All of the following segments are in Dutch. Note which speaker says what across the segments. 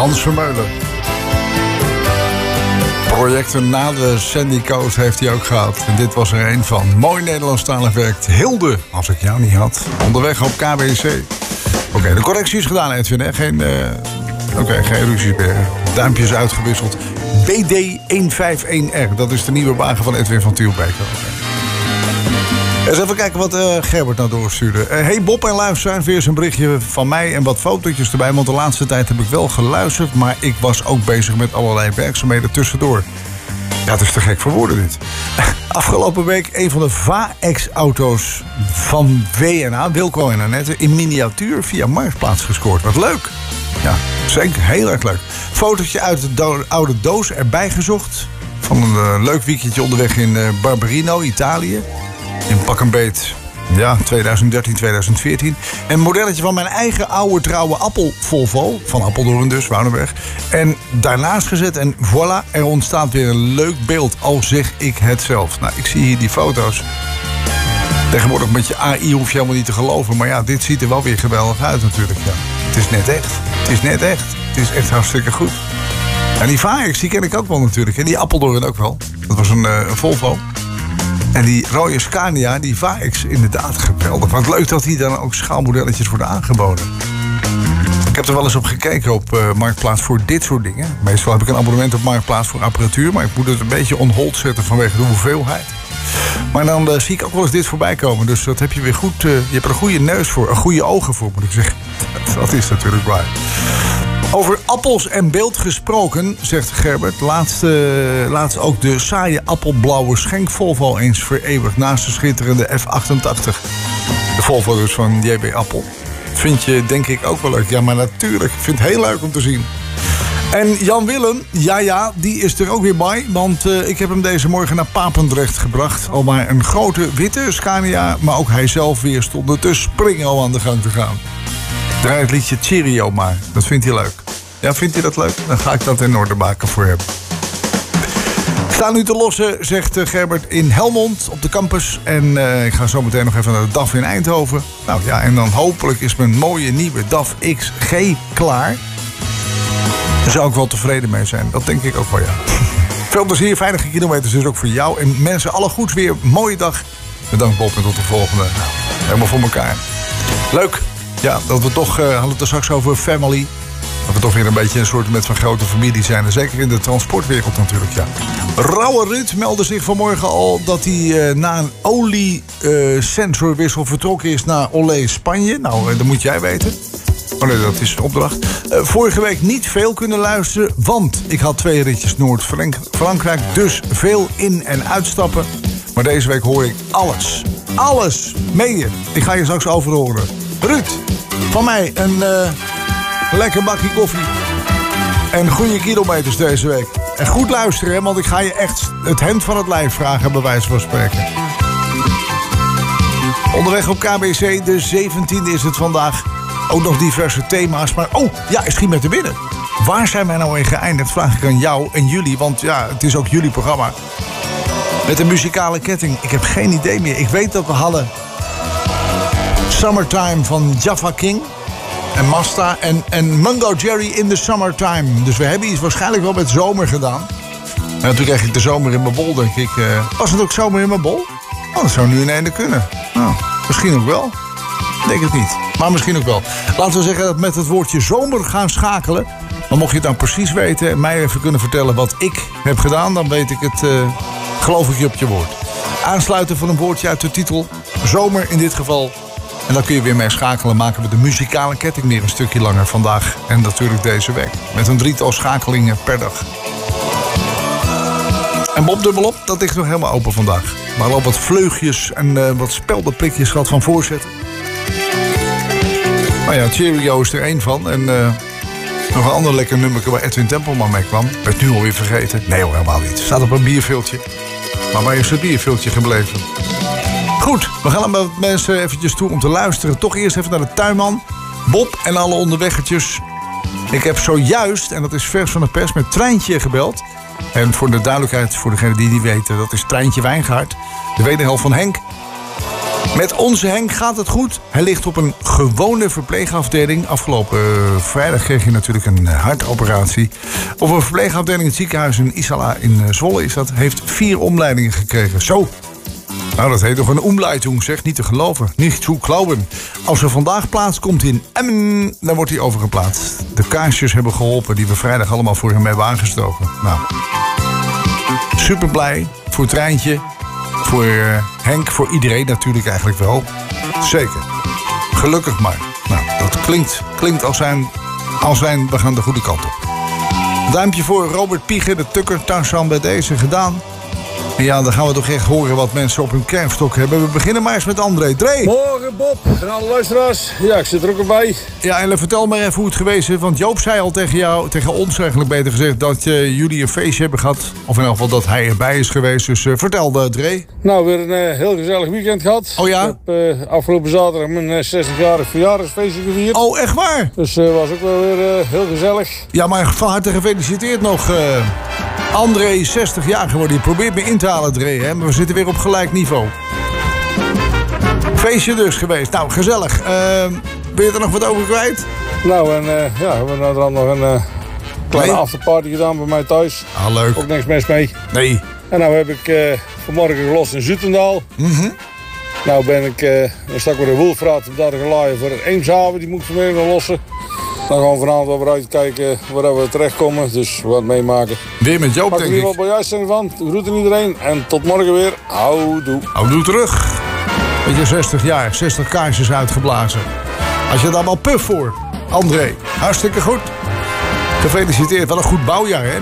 Speaker 1: Hans Vermeulen. Projecten na de Sandy Coast heeft hij ook gehad. En dit was er een van. Mooi Nederlandstalig werk. Hilde, als ik jou niet had. Onderweg op KBC. Oké, de correctie is gedaan, Edwin. Hè? Geen ruzies meer. Duimpjes uitgewisseld. BD151R. Dat is de nieuwe wagen van Edwin van Tielbeek. Eens even kijken wat Gerbert nou doorstuurde. Hey Bob en luisteraars, weer eens een berichtje van mij en wat fotootjes erbij. Want de laatste tijd heb ik wel geluisterd, maar ik was ook bezig met allerlei werkzaamheden tussendoor. Ja, het is te gek voor woorden dit. Afgelopen week een van de VAX-auto's van WNA, Wilco en Annette, in miniatuur via Marktplaats gescoord. Wat leuk. Ja, zeker heel erg leuk. Fotootje uit de oude doos erbij gezocht. Van een leuk weekendje onderweg in Barberino, Italië. In pak een beet, ja, 2013, 2014. Een modelletje van mijn eigen oude trouwe Appel Volvo. Van Apeldoorn dus, Woudenberg. En daarnaast gezet en voilà, er ontstaat weer een leuk beeld. Al zeg ik het zelf. Nou, ik zie hier die foto's. Tegenwoordig met je AI hoef je helemaal niet te geloven. Maar ja, dit ziet er wel weer geweldig uit natuurlijk. Ja. Het is net echt. Het is net echt. Het is echt hartstikke goed. En die VAX, die ken ik ook wel natuurlijk. En die Apeldoorn ook wel. Dat was een Volvo. En die rode Scania, die VAX, inderdaad geweldig. Wat leuk dat die dan ook schaalmodelletjes worden aangeboden. Ik heb er wel eens op gekeken op Marktplaats voor dit soort dingen. Meestal heb ik een abonnement op Marktplaats voor apparatuur. Maar ik moet het een beetje on hold zetten vanwege de hoeveelheid. Maar dan zie ik ook wel eens dit voorbij komen. Dus dat heb je weer goed. Je hebt er een goede neus voor, een goede ogen voor, moet ik zeggen. Dat is natuurlijk waar. Over appels en beeld gesproken, zegt Gerbert. Laatst ook de saaie appelblauwe Schenk Volvo eens vereeuwigd naast de schitterende F88. De Volvo dus van JB Appel. Vind je denk ik ook wel leuk. Ja, maar natuurlijk. Ik vind het heel leuk om te zien. En Jan Willem, ja, die is er ook weer bij. Want ik heb hem deze morgen naar Papendrecht gebracht. Al maar een grote witte Scania, maar ook hij zelf weer stonden te springen al aan de gang te gaan. Draai het liedje Cheerio maar. Dat vindt hij leuk. Ja, vindt hij dat leuk? Dan ga ik dat in orde maken voor hem. Ik sta nu te lossen, zegt Gerbert, in Helmond op de campus. En ik ga zo meteen nog even naar de DAF in Eindhoven. Nou ja, en dan hopelijk is mijn mooie nieuwe DAF XG klaar. Daar zou ik wel tevreden mee zijn. Dat denk ik ook wel, ja. Veel plezier, veilige kilometers dus ook voor jou. En mensen, alle goeds weer. Mooie dag. Bedankt Bob en tot de volgende. Nou, helemaal voor elkaar. Leuk. Ja, dat we toch, hadden het er straks over family. Dat we toch weer een beetje een soort met van grote familie zijn. En zeker in de transportwereld natuurlijk, ja. Rauwe Ruud meldde zich vanmorgen al dat hij na een oliesensorwissel vertrokken is naar Olé Spanje. Nou, dat moet jij weten. Oh nee, dat is een opdracht. Vorige week niet veel kunnen luisteren, want ik had 2 ritjes Noord-Frankrijk. Dus veel in- en uitstappen. Maar deze week hoor ik alles. Alles. Meen je. Ik ga je straks overhoren. Ruud, van mij een lekker bakje koffie. En goede kilometers deze week. En goed luisteren, hè, want ik ga je echt het hemd van het lijf vragen, bij wijze van spreken. Onderweg op KBC, de 17e is het vandaag. Ook nog diverse thema's, maar is schiet met te binnen. Waar zijn wij nou in geëindigd, vraag ik aan jou en jullie. Want ja, het is ook jullie programma. Met een muzikale ketting. Ik heb geen idee meer. Ik weet dat we hadden Summertime van Jaffa King en Masta en Mungo Jerry in the Summertime. Dus we hebben iets waarschijnlijk wel met zomer gedaan. En toen kreeg ik de zomer in mijn bol, denk ik. Was het ook zomer in mijn bol? Oh, dat zou nu in einde kunnen. Nou, misschien ook wel. Ik denk het niet. Maar misschien ook wel. Laten we zeggen dat met het woordje zomer gaan schakelen. Maar mocht je het nou precies weten en mij even kunnen vertellen wat ik heb gedaan, dan weet ik het, geloof ik je op je woord. Aansluiten van een woordje uit de titel. Zomer in dit geval. En dan kun je weer mee schakelen. Maken we de muzikale ketting weer een stukje langer vandaag. En natuurlijk deze week. Met een 3-tal schakelingen per dag. En Bob dubbelop, dat ligt nog helemaal open vandaag. Maar al wat vleugjes en wat speldenprikjes gehad van voorzetten. Nou ja, Cheerio is er één van. En nog een ander lekker nummer waar Edwin Tempelman mee kwam. Ik ben het nu alweer vergeten. Nee hoor, helemaal niet. Staat op een bierviltje. Maar waar is het bierviltje gebleven? Goed, we gaan met mensen eventjes toe om te luisteren. Toch eerst even naar de tuinman. Bob en alle onderweggetjes. Ik heb zojuist, en dat is vers van de pers, met Treintje gebeld. En voor de duidelijkheid, voor degenen die niet weten, dat is Treintje Wijngaard. De wederhelft van Henk. Met onze Henk gaat het goed. Hij ligt op een gewone verpleegafdeling. Afgelopen vrijdag kreeg hij natuurlijk een hartoperatie. Op een verpleegafdeling in het ziekenhuis in Isala in Zwolle is dat. Heeft 4 omleidingen gekregen. Zo. Nou, dat heet toch een omleitung, zeg. Niet te geloven. Niet te geloven. Als er vandaag plaatskomt in Emmen, dan wordt hij overgeplaatst. De kaarsjes hebben geholpen die we vrijdag allemaal voor hem hebben aangestoken. Nou, super blij voor het Treintje. Voor Henk, voor iedereen natuurlijk eigenlijk wel. Zeker. Gelukkig maar. Nou, dat klinkt als zijn we gaan de goede kant op. Duimpje voor Robert Piegen, de Tukker Tarzan bij deze gedaan. En ja, dan gaan we toch echt horen wat mensen op hun kerfstok hebben. We beginnen maar eens met André. Dre!
Speaker 2: Morgen Bob en alle luisteraars. Ja, ik zit er ook bij.
Speaker 1: Ja, en vertel maar even hoe het geweest is. Want Joop zei al tegen ons eigenlijk beter gezegd... dat jullie een feestje hebben gehad. Of in ieder geval dat hij erbij is geweest. Dus vertel, Dre.
Speaker 2: Nou, weer een heel gezellig weekend gehad.
Speaker 1: Oh ja?
Speaker 2: Ik heb afgelopen zaterdag mijn 60-jarig verjaardagsfeestje gevierd.
Speaker 1: Oh, echt waar?
Speaker 2: Dus was ook wel weer heel gezellig.
Speaker 1: Ja, maar van harte gefeliciteerd nog... André, 60 jaar geworden. Je probeert me in te halen, Dre, hè? Maar we zitten weer op gelijk niveau. Feestje dus geweest. Nou, gezellig. Ben je er nog wat over kwijt?
Speaker 2: Nou, en ja, we hebben dan nog een kleine afterparty gedaan bij mij thuis.
Speaker 1: Ah, leuk.
Speaker 2: Ook niks mis mee.
Speaker 1: Nee.
Speaker 2: En nou heb ik vanmorgen gelost in Zutendaal. Nou ben ik, dan stak weer de Woelfraat op dat gelaaien voor Eemshaven. Die moet ik vanmiddag nog lossen. Dan gaan we vanavond wel weer uitkijken waar we terechtkomen. Dus wat meemaken.
Speaker 1: Weer met Joop, denk ik.
Speaker 2: Ik heb er wel bij uitzending van. De groeten iedereen. En tot morgen weer. Houdoe.
Speaker 1: Houdoe terug. Met je 60 jaar. 60 kaarsjes uitgeblazen. Als je daar wel puf voor. André, hartstikke goed. Gefeliciteerd. Wat een goed bouwjaar, hè?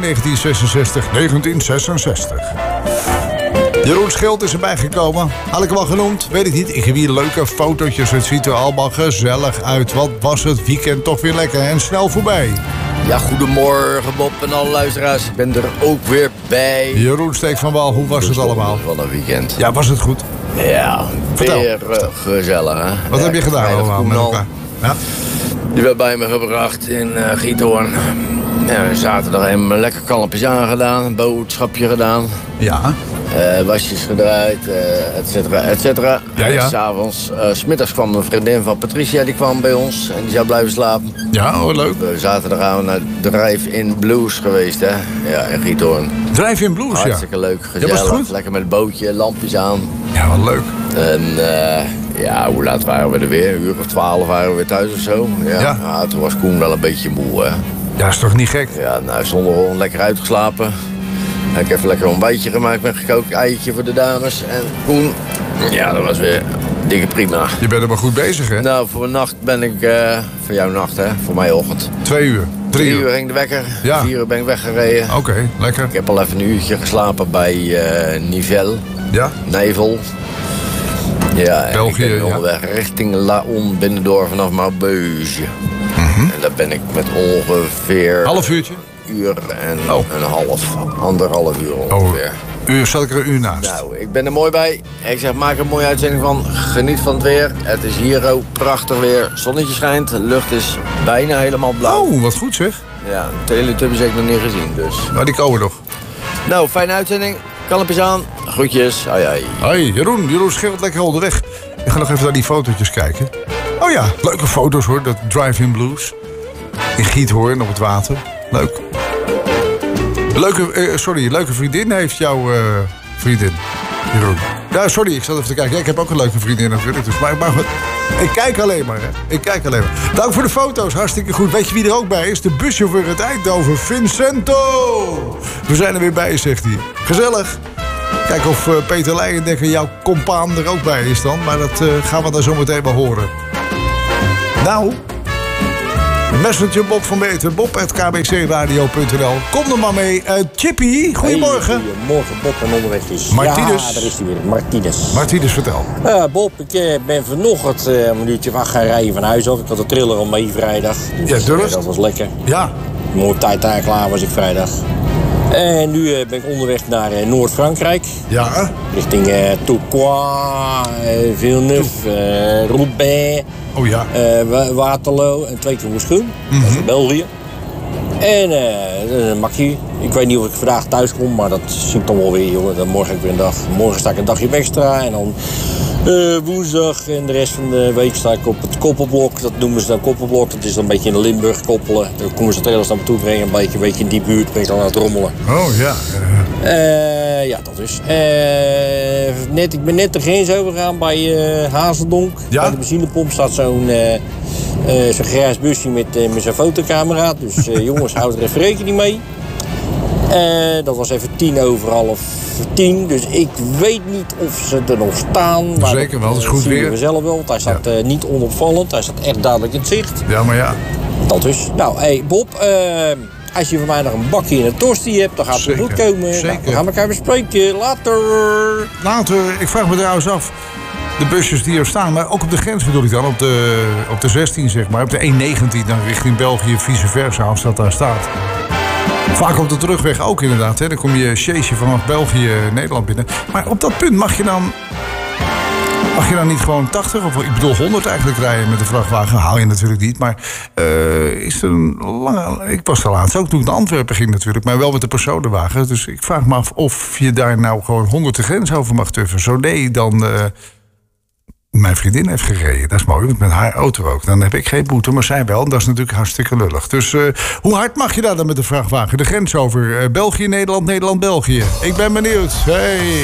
Speaker 1: 1966. Jeroen Schild is erbij gekomen. Had ik hem al genoemd? Weet ik niet. Ik heb hier leuke fotootjes. Het ziet er allemaal gezellig uit. Wat was het weekend toch weer lekker en snel voorbij.
Speaker 3: Ja, goedemorgen Bob en alle luisteraars. Ik ben er ook weer bij.
Speaker 1: Jeroen steekt van wal. Hoe was het allemaal?
Speaker 3: Wat een weekend.
Speaker 1: Ja, was het goed?
Speaker 3: Ja, weer gezellig, hè.
Speaker 1: Wat heb je gedaan allemaal met elkaar? Ja.
Speaker 3: Die werd bij me gebracht in Giethoorn. Ja, zaterdag hebben we lekker kalmpjes aangedaan. Een boodschapje gedaan.
Speaker 1: Ja.
Speaker 3: Wasjes gedraaid, et cetera, et cetera.
Speaker 1: Ja.
Speaker 3: S'avonds, 's middags kwam een vriendin van Patricia, die kwam bij ons. En die zou blijven slapen.
Speaker 1: Ja, oh, leuk.
Speaker 3: Zaterdagavond naar Drive-in Blues geweest, hè. Ja, in Giethoorn.
Speaker 1: Drive-in Blues,
Speaker 3: Hartstikke leuk, gezellig.
Speaker 1: Ja, was het goed?
Speaker 3: Lekker met het bootje, lampjes aan.
Speaker 1: Ja, wat leuk.
Speaker 3: En ja, hoe laat waren we er weer? Een uur of 12 waren we weer thuis of zo. Ja. Toen was Koen wel een beetje moe, hè.
Speaker 1: Ja, is toch niet gek?
Speaker 3: Ja, nou, zondag lekker uitgeslapen. Ik heb even lekker een ontbijtje gemaakt met gekookt eitje voor de dames. En Koen, ja, dat was weer dikke prima.
Speaker 1: Je bent er maar goed bezig, hè?
Speaker 3: Nou, voor nacht ben ik, voor jouw nacht, hè, voor mij ochtend.
Speaker 1: 2 uur, 3 uur.
Speaker 3: 3 uur ging de wekker,
Speaker 1: Ja.
Speaker 3: 4 uur ben ik weggereden.
Speaker 1: Oké, lekker.
Speaker 3: Ik heb al even een uurtje geslapen bij Nivelles,
Speaker 1: Ja?
Speaker 3: Nevel. Ja, en
Speaker 1: België,
Speaker 3: ik ben onderweg richting Laon, binnendoor vanaf Maubeuge. En daar ben ik met ongeveer...
Speaker 1: Half uurtje?
Speaker 3: Uur en anderhalf uur ongeveer.
Speaker 1: Zat ik er een uur naast.
Speaker 3: Nou, ik ben er mooi bij. Ik zeg, maak er een mooie uitzending van. Geniet van het weer. Het is hier ook prachtig weer. Zonnetje schijnt. De lucht is bijna helemaal blauw.
Speaker 1: Oh, wat goed zeg.
Speaker 3: Ja, Teletubbies heb ik nog niet gezien, dus.
Speaker 1: Maar die komen nog.
Speaker 3: Nou, fijne uitzending. Kalmpjes aan. Groetjes. Ai.
Speaker 1: Hoi, Jeroen scheelt lekker onderweg. Ik ga nog even naar die fotootjes kijken. Oh ja, leuke foto's hoor. Dat Drive-in Blues. In Giethoorn op het water. Leuk. Leuke vriendin heeft jouw vriendin, Jeroen. Ja, sorry, ik zat even te kijken. Ja, ik heb ook een leuke vriendin natuurlijk. Dus, maar ik kijk alleen maar, hè. Dank voor de foto's, hartstikke goed. Weet je wie er ook bij is? De buschauffeur uit Eindhoven, Vincento. We zijn er weer bij, zegt hij. Gezellig. Kijk of Peter Leijendekker, jouw compaan, er ook bij is dan. Maar dat gaan we dan zo meteen wel horen. Nou... Messenger Bob van Beter, bob@kbcradio.nl. Kom er maar mee. Chippy, goedemorgen.
Speaker 4: Hey, goedemorgen, Bob en onderwegjes.
Speaker 1: Martinez.
Speaker 4: Ja, daar is hij weer.
Speaker 1: Martinez, vertel.
Speaker 4: Bob, ik ben vanochtend een minuutje af gaan rijden van huis af. Ik had de triller al mee vrijdag. Dus,
Speaker 1: ja,
Speaker 4: dat was lekker.
Speaker 1: Ja.
Speaker 4: Mooi tijd daar klaar was ik vrijdag. En nu ben ik onderweg naar Noord-Frankrijk.
Speaker 1: Ja.
Speaker 4: Richting Tourcoing, Villeneuve, Roubaix.
Speaker 1: Oh ja.
Speaker 4: Waterloo en 2 keer Moeskroen. Dat is in België. En een makkie. Ik weet niet of ik vandaag thuis kom, maar dat zie ik dan wel weer, jongen. Dan morgen heb ik weer een dag. Morgen sta ik een dagje extra. En dan Woensdag en de rest van de week sta ik op het koppelblok. Dat noemen ze dan koppelblok. Dat is dan een beetje in Limburg koppelen. Daar komen ze trailers naar me toe brengen. Een beetje in die buurt ben ik dan aan het rommelen.
Speaker 1: Oh ja.
Speaker 4: Ja, dat is. Ik ben net de grens overgegaan bij Hazeldonk.
Speaker 1: Ja?
Speaker 4: Bij de benzinepomp staat zo'n grijs busje met zo'n fotocamera. Dus jongens, houd er even rekening mee. Dat was even 10:50. Dus ik weet niet of ze er nog staan. Maar
Speaker 1: zeker wel, dat is goed
Speaker 4: zien
Speaker 1: weer.
Speaker 4: we zelf wel, want hij staat niet onopvallend. Hij staat echt duidelijk in het zicht.
Speaker 1: Ja, maar ja.
Speaker 4: Dat dus. Nou, hey Bob, als je voor mij nog een bakje in een tosti hebt, dan gaat het goed komen.
Speaker 1: Zeker.
Speaker 4: Nou, we gaan elkaar bespreken. Later.
Speaker 1: Ik vraag me trouwens af, de busjes die er staan, maar ook op de grens bedoel ik dan, op de 16 zeg maar, op de E19 dan richting België, vice versa, als dat daar staat. Vaak op de terugweg ook inderdaad, hè. Dan kom je Sjeesje vanaf België, Nederland binnen. Maar op dat punt mag je dan niet gewoon 80 of ik bedoel 100 eigenlijk rijden met de vrachtwagen? Haal je natuurlijk niet, maar is er een lange... Ik was er laatst ook toen ik naar Antwerpen ging natuurlijk, maar wel met de personenwagen. Dus ik vraag me af of je daar nou gewoon 100 de grens over mag tuffen. Zo nee, dan... Mijn vriendin heeft gereden, dat is mooi, want met haar auto ook. Dan heb ik geen boete, maar zij wel. En dat is natuurlijk hartstikke lullig. Dus hoe hard mag je daar dan met de vrachtwagen? De grens over België, Nederland, Nederland, België. Ik ben benieuwd. Hey.